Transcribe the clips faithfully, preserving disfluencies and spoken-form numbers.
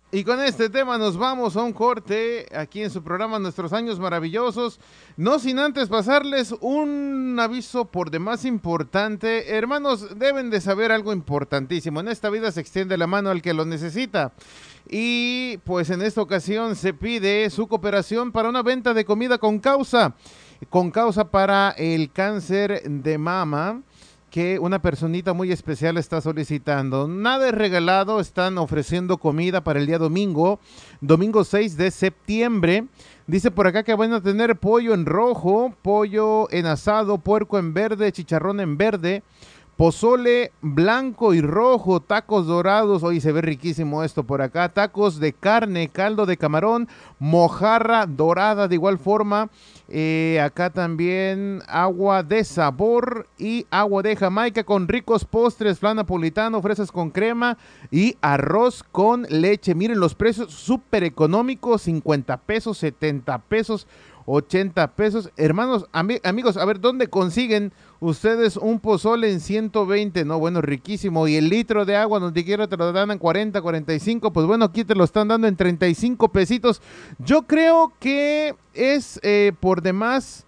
Y con este tema nos vamos a un corte aquí en su programa Nuestros Años Maravillosos. No sin antes pasarles un aviso por demás importante. Hermanos, deben de saber algo importantísimo. En esta vida se extiende la mano al que lo necesita. Y pues en esta ocasión se pide su cooperación para una venta de comida con causa. Con causa para el cáncer de mama, que una personita muy especial está solicitando. Nada es regalado, están ofreciendo comida para el día domingo, domingo seis de septiembre. Dice por acá que van a tener pollo en rojo, pollo en asado, puerco en verde, chicharrón en verde, pozole blanco y rojo, tacos dorados, hoy se ve riquísimo esto por acá, tacos de carne, caldo de camarón, mojarra dorada de igual forma, eh, acá también agua de sabor y agua de Jamaica con ricos postres, flan napolitano, fresas con crema y arroz con leche. Miren los precios súper económicos, cincuenta pesos, setenta pesos, ochenta pesos. Hermanos, ami- amigos, a ver, ¿dónde consiguen ustedes un pozole en ciento veinte? No, bueno, riquísimo. Y el litro de agua, donde quiera te lo dan en cuarenta, cuarenta y cinco. Pues bueno, aquí te lo están dando en treinta y cinco pesitos. Yo creo que es eh, por demás,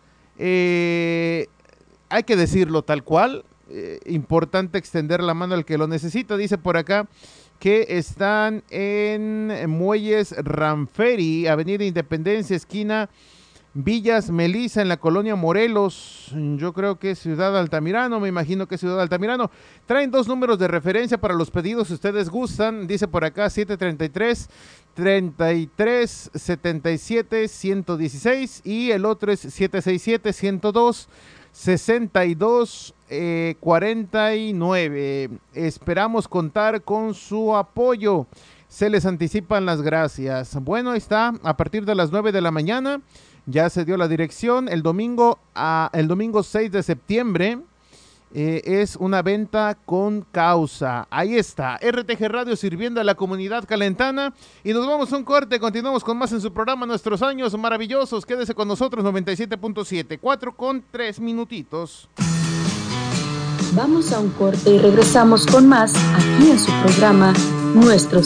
eh, hay que decirlo tal cual. Eh, importante extender la mano al que lo necesita. Dice por acá que están en Muelles Ramferi, Avenida Independencia, esquina Villas Melisa, en la colonia Morelos. Yo creo que es Ciudad Altamirano, me imagino que es Ciudad Altamirano. Traen dos números de referencia para los pedidos si ustedes gustan. Dice por acá siete treinta y tres, treinta y tres setenta y siete, ciento dieciséis y el otro es siete sesenta y siete, ciento dos, sesenta y dos, eh, cuarenta y nueve. Esperamos contar con su apoyo. Se les anticipan las gracias. Bueno, ahí está, a partir de las nueve de la mañana. Ya se dio la dirección. El domingo, a, el domingo seis de septiembre eh, es una venta con causa. Ahí está, R T G Radio sirviendo a la comunidad calentana. Y nos vamos a un corte, continuamos con más en su programa Nuestros Años Maravillosos. Quédese con nosotros, noventa y siete punto siete, cuatro con tres minutitos. Vamos a un corte y regresamos con más aquí en su programa Nuestros